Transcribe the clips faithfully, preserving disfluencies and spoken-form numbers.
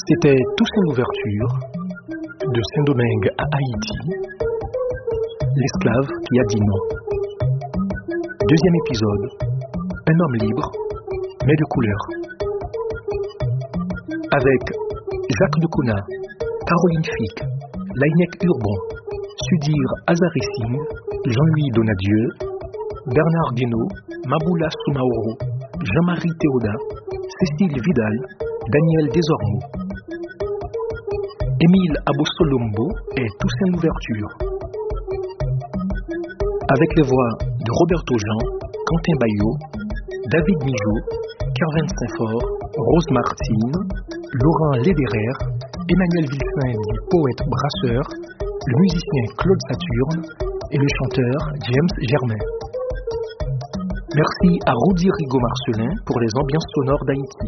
C'était Toussaint l'ouverture, de Saint-Domingue à Haïti, l'esclave qui a dit non. Deuxième épisode, un homme libre, mais de couleur. Avec Jacques Decouna, Caroline Fick, Laïnek Urbon, Sudir Azarissing, Jean-Louis Donadieu, Bernard Guénaud, Maboula Soumaoro, Jean-Marie Théoda, Cécile Vidal, Daniel Desormeaux. Émile Abosolombo et Toussaint l'ouverture. Avec les voix de Roberto Jean, Quentin Baillot, David Mijo, Kervin Saint-Fort, Rose Martine, Laurent Lederer, Emmanuel Vilsain dit poète brasseur, le musicien Claude Saturne et le chanteur James Germain. Merci à Rudy Rigaud Marcelin pour les ambiances sonores d'Haïti.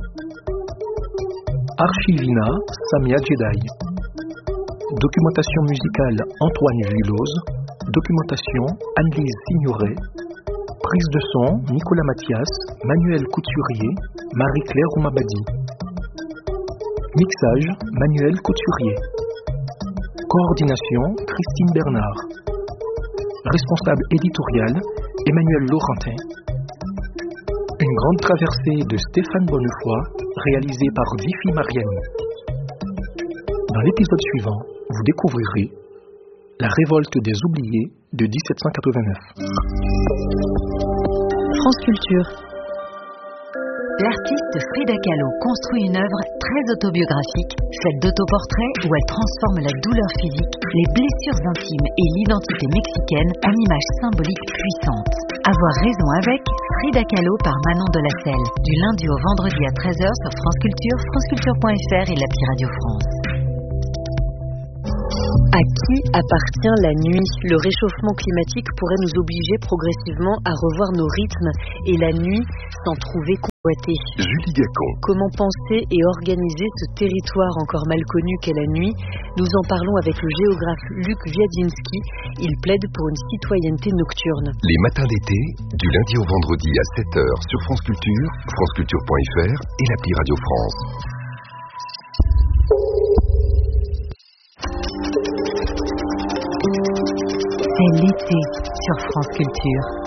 Archivina, Samia Jedi. Documentation musicale Antoine Villoz. Documentation Anne-Lise Signoret. Prise de son Nicolas Mathias, Manuel Couturier, Marie-Claire Oumabadi. Mixage Manuel Couturier. Coordination Christine Bernard. Responsable éditorial Emmanuel Laurentin. Une grande traversée de Stéphane Bonnefoy, réalisée par Vifi Mariani. Dans l'épisode suivant, vous découvrirez La révolte des oubliés de dix-sept cent quatre-vingt-neuf. France Culture. L'artiste Frida Kahlo construit une œuvre très autobiographique, faite d'autoportraits où elle transforme la douleur physique, les blessures intimes et l'identité mexicaine en images symboliques puissantes. Avoir raison avec Frida Kahlo par Manon Delacelle, du lundi au vendredi à treize heures sur France Culture, franceculture point f r et l'appli Radio France. À qui appartient la nuit ? Le réchauffement climatique pourrait nous obliger progressivement à revoir nos rythmes et la nuit s'en trouver convoitée. Julie Gacon. Comment penser et organiser ce territoire encore mal connu qu'est la nuit ? Nous en parlons avec le géographe Luc Wiadzinski. Il plaide pour une citoyenneté nocturne. Les matins d'été, du lundi au vendredi à sept heures sur France Culture, franceculture point f r et l'appli Radio France. C'est l'été sur France Culture.